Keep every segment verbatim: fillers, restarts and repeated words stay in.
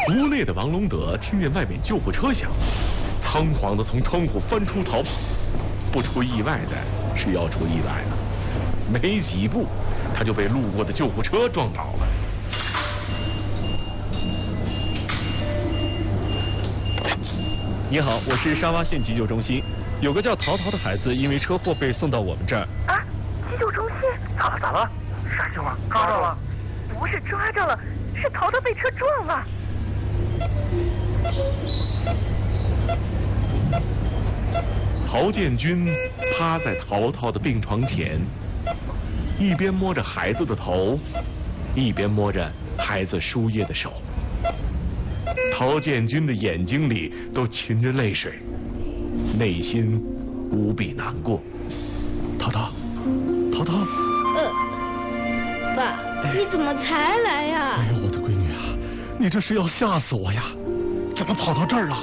无内的王龙德听见外面救护车响，仓皇地从窗户翻出逃跑。不出意外的是要出意外了，没几步他就被路过的救护车撞倒了。 你好，我是沙洼县急救中心，有个叫陶陶的孩子因为车祸被送到我们这儿。 啊，急救中心？ 咋了？咋了？啥情况？抓着了？ 不是抓着了，是陶陶被车撞了。 陶建军趴在陶陶的病床前，一边摸着孩子的头，一边摸着孩子输液的手。陶建军的眼睛里都噙着泪水，内心无比难过。陶陶，陶陶。 呃，爸，你怎么才来呀？ 哎呦，我的闺女啊，你这是要吓死我呀！怎么跑到这儿了？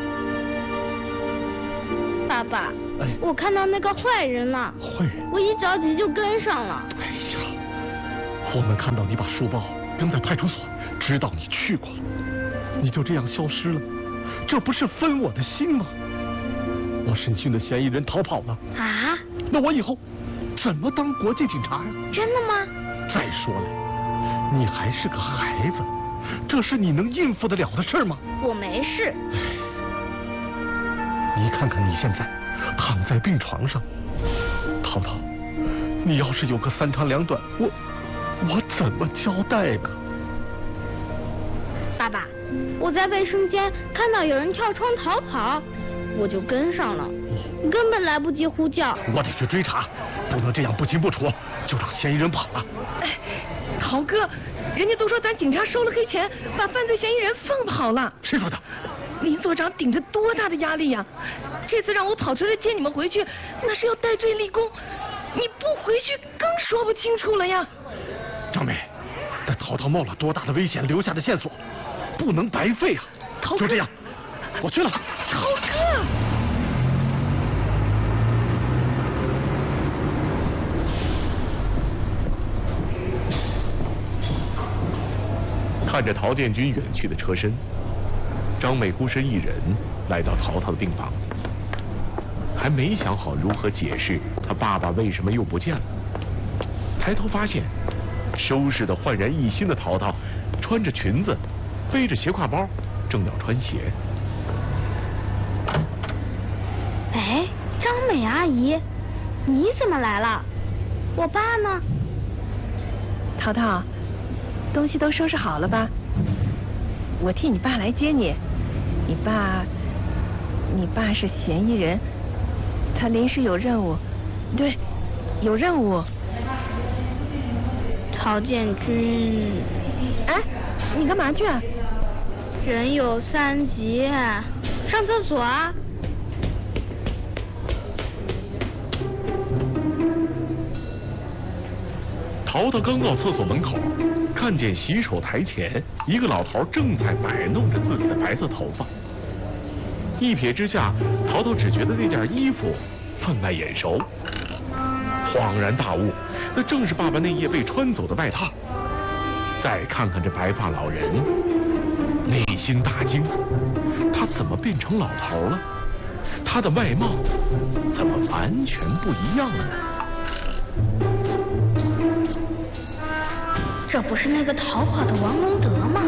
爸爸， 哎， 我看到那个坏人了。 坏人？ 我一着急就跟上了。 哎呀，我们看到你把书包扔在派出所，知道你去过了，你就这样消失了，这不是分我的心吗？我审讯的嫌疑人逃跑了。 啊？ 那我以后怎么当国际警察呀？ 真的吗？ 再说了，你还是个孩子，这是你能应付得了的事吗？ 我没事。 你看看你现在躺在病床上，陶陶，你要是有个三长两短，我我怎么交代呢？ 爸爸，我在卫生间看到有人跳窗逃跑，我就跟上了，根本来不及呼叫。 我得去追查，不能这样不清不楚就让嫌疑人跑了。 哎，陶哥，人家都说咱警察收了黑钱，把犯罪嫌疑人放跑了。 谁说的？ 林所长顶着多大的压力呀！这次让我跑出来接你们回去，那是要戴罪立功。你不回去更说不清楚了呀。 张梅，这陶陶冒了多大的危险留下的线索，不能白费啊！ 陶哥， 就这样，我去了。 陶哥。 看着陶建军远去的车身，张美孤身一人来到陶陶的病房，还没想好如何解释他爸爸为什么又不见了。抬头发现，收拾得焕然一新的陶陶，穿着裙子，背着斜挎包，正要穿鞋。 哎，张美阿姨，你怎么来了？我爸呢？ 陶陶，东西都收拾好了吧？我替你爸来接你。你爸，你爸是嫌疑人，他临时有任务，对，有任务。 陶建军， 哎，你干嘛去啊？ 人有三急，上厕所啊。 陶陶刚到厕所门口，看见洗手台前一个老头正在摆弄着自己的白色头发。一瞥之下，陶陶只觉得那件衣服分外眼熟，恍然大悟，那正是爸爸那夜被穿走的外套。再看看这白发老人，内心大惊，他怎么变成老头了？他的外貌怎么完全不一样了呢？ 这不是那个逃跑的王龙德吗？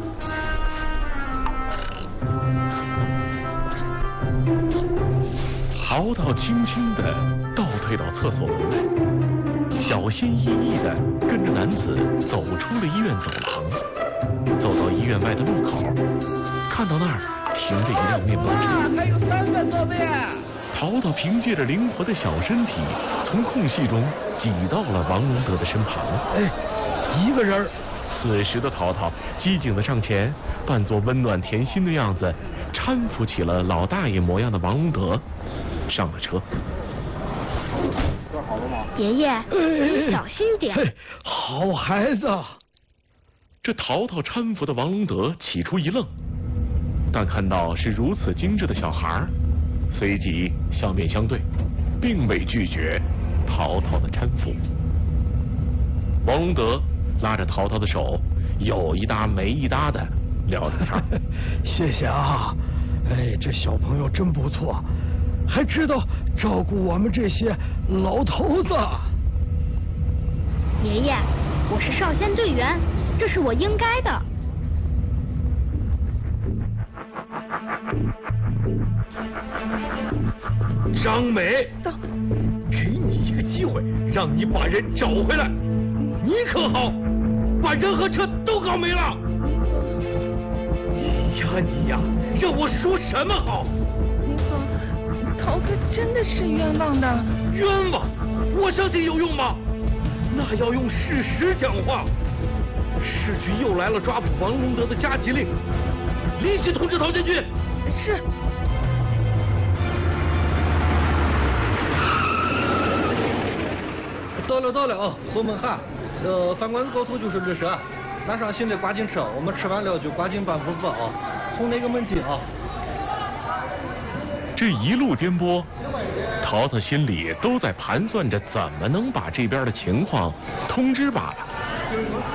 陶陶轻轻地倒退到厕所门外，小心翼翼地跟着男子走出了医院走廊，走到医院外的路口，看到那儿停着一辆面包车。 还有三个座位。 陶陶凭借着灵活的小身体，从空隙中挤到了王龙德的身旁。 哎，一个人。 此时的陶陶机警地上前，扮作温暖甜心的样子，搀扶起了老大爷模样的王龙德，上了车。 这好了吗？ 爷爷，你小心点。 嘿，好孩子。 这陶陶搀扶的王龙德起初一愣，但看到是如此精致的小孩，随即笑面相对，并未拒绝陶陶的搀扶。王龙德拉着陶陶的手，有一搭没一搭的聊着天。 谢谢啊，哎，这小朋友真不错，还知道照顾我们这些老头子。 爷爷，我是少先队员，这是我应该的。 张美，给你一个机会，让你把人找回来。你可好，把人和车都搞没了。你呀你呀，让我说什么好？ 您说，陶哥真的是冤枉的。 冤枉？我相信有用吗？那要用事实讲话。市局又来了抓捕王龙德的加急令，立即通知陶监军。 是。 到了到了啊，后门喊，呃，饭馆子高头就是这是，拿上行李赶紧吃，我们吃完了就赶紧搬屋子啊，从那个门进啊。 这一路颠簸，桃子心里都在盘算着怎么能把这边的情况通知罢了。